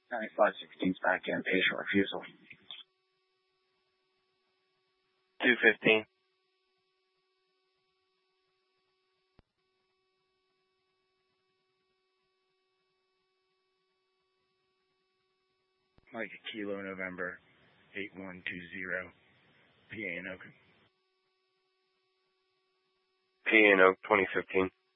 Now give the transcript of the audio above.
9516's back in, patient refusal. 215. Mike Kilo November 8120 PA in Oak. PA in Oak 2015.